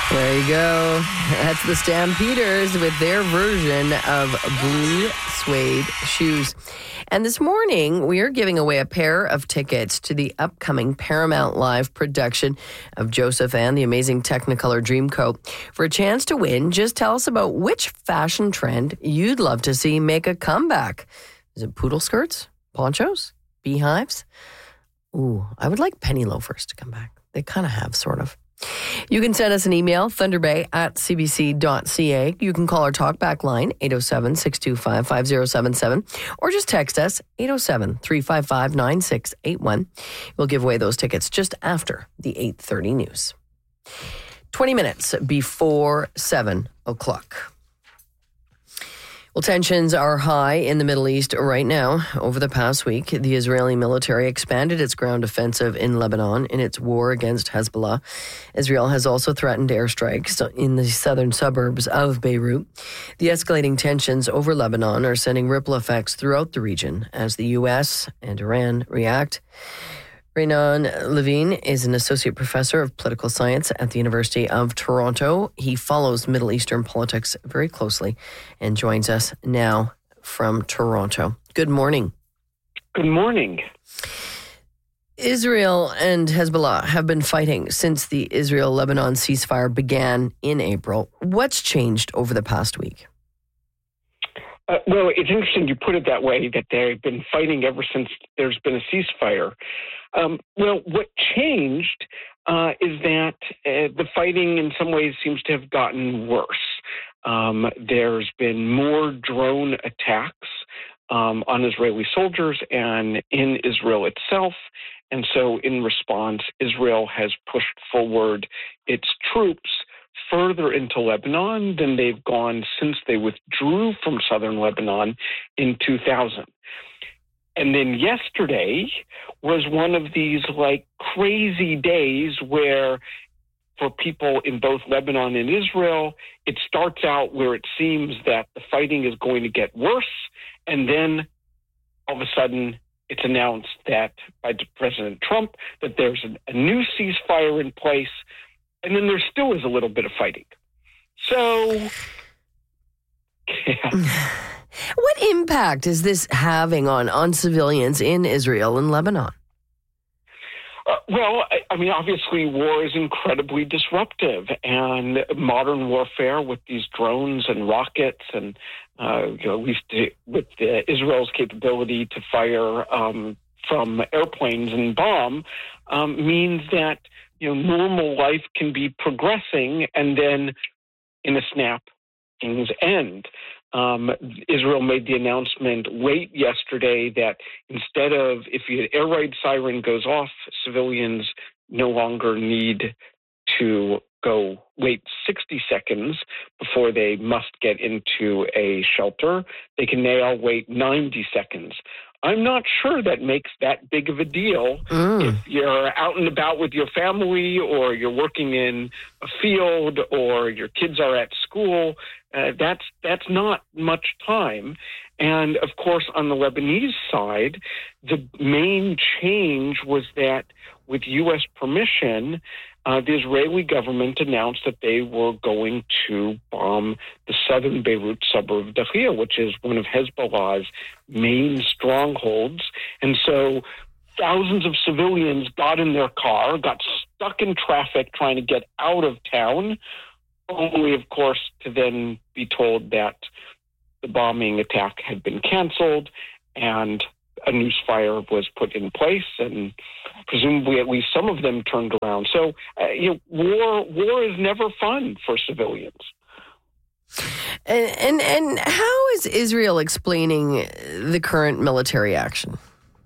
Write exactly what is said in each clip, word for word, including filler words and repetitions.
There you go. That's the Stampeders with their version of Blue Suede Shoes. And this morning, we are giving away a pair of tickets to the upcoming Paramount Live production of Joseph and the Amazing Technicolor Dreamcoat. For a chance to win, just tell us about which fashion trend you'd love to see make a comeback. Is it poodle skirts, ponchos, beehives? Ooh, I would like penny loafers to come back. They kind of have, sort of. You can send us an email, thunderbay at c b c dot c a. You can call our talkback line, eight oh seven, six two five, five oh seven seven, or just text us, eight oh seven, three five five, nine six eight one. We'll give away those tickets just after the eight thirty news. twenty minutes before seven o'clock. Well, tensions are high in the Middle East right now. Over the past week, the Israeli military expanded its ground offensive in Lebanon in its war against Hezbollah. Israel has also threatened airstrikes in the southern suburbs of Beirut. The escalating tensions over Lebanon are sending ripple effects throughout the region as the U S and Iran react. Rhiannon Levine is an associate professor of political science at the University of Toronto. He follows Middle Eastern politics very closely and joins us now from Toronto. Good morning. Good morning. Israel and Hezbollah have been fighting since the Israel-Lebanon ceasefire began in April. What's changed over the past week? Uh, well, it's interesting you put it that way, that they've been fighting ever since there's been a ceasefire. Um, well, what changed uh, is that uh, the fighting in some ways seems to have gotten worse. Um, there's been more drone attacks um, on Israeli soldiers and in Israel itself. And so in response, Israel has pushed forward its troops further into Lebanon than they've gone since they withdrew from southern Lebanon in two thousand. And then yesterday was one of these like crazy days where for people in both Lebanon and Israel, it starts out where it seems that the fighting is going to get worse. And then all of a sudden it's announced that by President Trump that there's a, a new ceasefire in place. And then there still is a little bit of fighting. So, yeah. What impact is this having on, on civilians in Israel and Lebanon? Uh, well, I, I mean, obviously war is incredibly disruptive, and modern warfare with these drones and rockets and, uh, you know, at least uh, with uh, Israel's capability to fire um, from airplanes and bomb um, means that, you know, normal life can be progressing and then in a snap, things end. Um, Israel made the announcement late yesterday that instead of, if the air raid siren goes off, civilians no longer need to go wait sixty seconds before they must get into a shelter. They can now wait ninety seconds. I'm not sure that makes that big of a deal mm. if you're out and about with your family or you're working in a field or your kids are at school. Uh, that's that's not much time. And, of course, on the Lebanese side, the main change was that with U S permission, uh, the Israeli government announced that they were going to bomb the southern Beirut suburb of Dahia, which is one of Hezbollah's main strongholds. And so thousands of civilians got in their car, got stuck in traffic trying to get out of town, only, of course, to then be told that the bombing attack had been canceled and a new ceasefire was put in place, and presumably at least some of them turned around. So, uh, you know, war war is never fun for civilians. And, and and how is Israel explaining the current military action?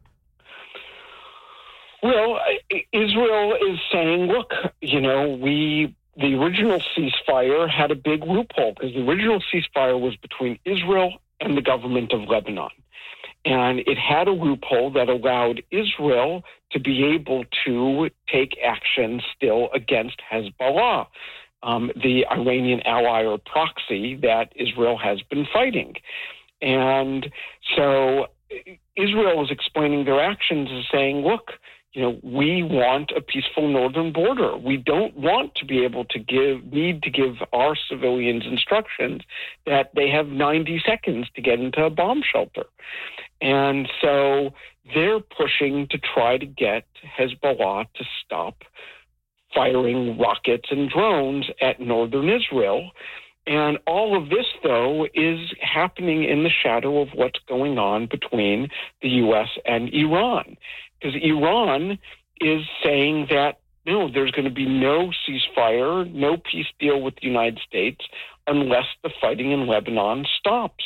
Well, Israel is saying, look, you know, we the original ceasefire had a big loophole because the original ceasefire was between Israel and the government of Lebanon. And it had a loophole that allowed Israel to be able to take action still against Hezbollah, um, the Iranian ally or proxy that Israel has been fighting. And so Israel was explaining their actions as saying, look, you know, we want a peaceful northern border. We don't want to be able to give, need to give our civilians instructions that they have ninety seconds to get into a bomb shelter. And so they're pushing to try to get Hezbollah to stop firing rockets and drones at northern Israel. And all of this, though, is happening in the shadow of what's going on between the U S and Iran. Because Iran is saying that, no, there's going to be no ceasefire, no peace deal with the United States unless the fighting in Lebanon stops.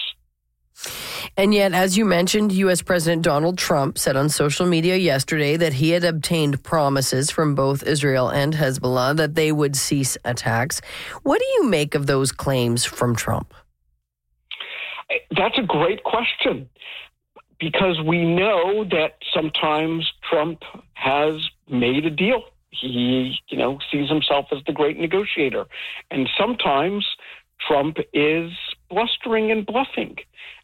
And yet, as you mentioned, U S. President Donald Trump said on social media yesterday that he had obtained promises from both Israel and Hezbollah that they would cease attacks. What do you make of those claims from Trump? That's a great question, because we know that sometimes Trump has made a deal. He, you know, sees himself as the great negotiator. And sometimes Trump is blustering and bluffing.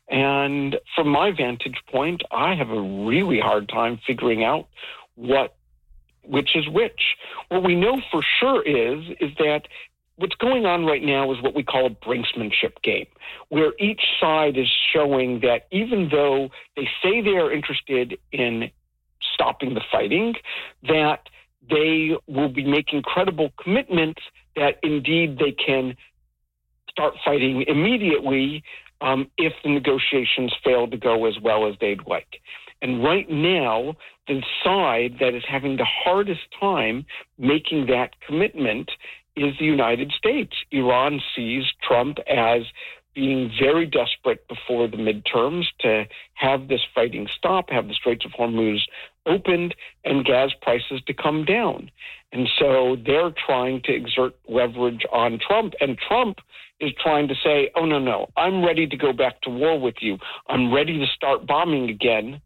And from my vantage point, I have a really hard time figuring out what, which is which. What we know for sure is, is that what's going on right now is what we call a brinksmanship game, where each side is showing that even though they say they are interested in stopping the fighting, that they will be making credible commitments that indeed they can start fighting immediately Um, if the negotiations fail to go as well as they'd like. And right now, the side that is having the hardest time making that commitment is the United States. Iran sees Trump as being very desperate before the midterms to have this fighting stop, have the Straits of Hormuz opened, and gas prices to come down. And so they're trying to exert leverage on Trump, and Trump is trying to say, oh, no, no, I'm ready to go back to war with you. I'm ready to start bombing again.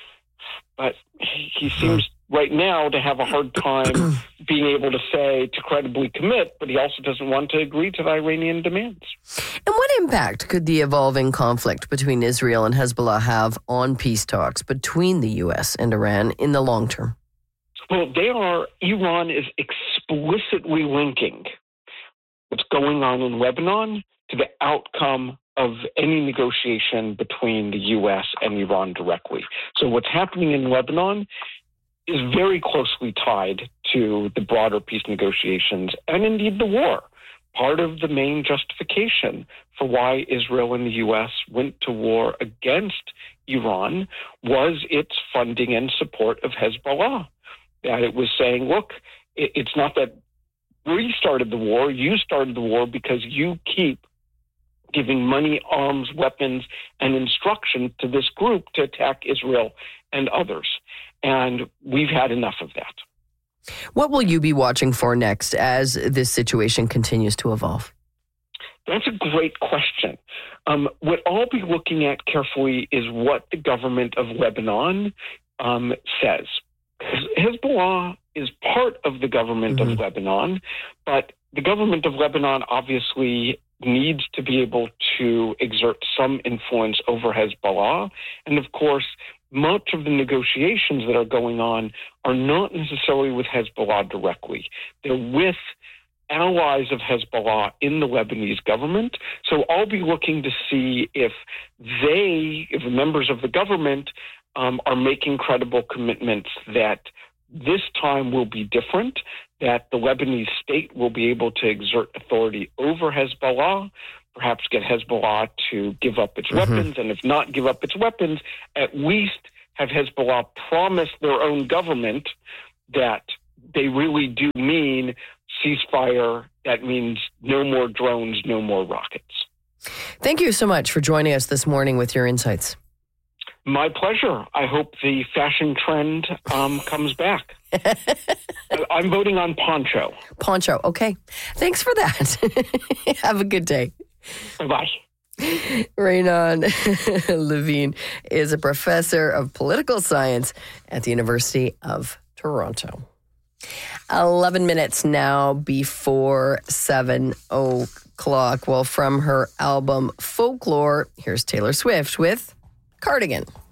But he seems right now to have a hard time being able to say, to credibly commit, but he also doesn't want to agree to the Iranian demands. And what impact could the evolving conflict between Israel and Hezbollah have on peace talks between the U S and Iran in the long term? Well, they are, Iran is explicitly linking what's going on in Lebanon to the outcome of any negotiation between the U S and Iran directly. So what's happening in Lebanon is very closely tied to the broader peace negotiations and indeed the war. Part of the main justification for why Israel and the U S went to war against Iran was its funding and support of Hezbollah. That it was saying, look, it's not that we started the war, you started the war because you keep giving money, arms, weapons, and instruction to this group to attack Israel and others. And we've had enough of that. What will you be watching for next as this situation continues to evolve? That's a great question. Um, what I'll be looking at carefully is what the government of Lebanon um, says. Hezbollah is part of the government mm-hmm. of Lebanon, but the government of Lebanon obviously needs to be able to exert some influence over Hezbollah. And of course, much of the negotiations that are going on are not necessarily with Hezbollah directly. They're with allies of Hezbollah in the Lebanese government. So I'll be looking to see if they, if members of the government, um, are making credible commitments that this time will be different, that the Lebanese state will be able to exert authority over Hezbollah, perhaps get Hezbollah to give up its mm-hmm. weapons, and if not give up its weapons, at least have Hezbollah promise their own government that they really do mean ceasefire. That means no more drones, no more rockets. Thank you so much for joining us this morning with your insights. My pleasure. I hope the fashion trend um, comes back. I'm voting on poncho. Poncho, okay. Thanks for that. Have a good day. Bye-bye. Raynon Levine is a professor of political science at the University of Toronto. eleven minutes now before seven o'clock. Well, from her album Folklore, here's Taylor Swift with Cardigan.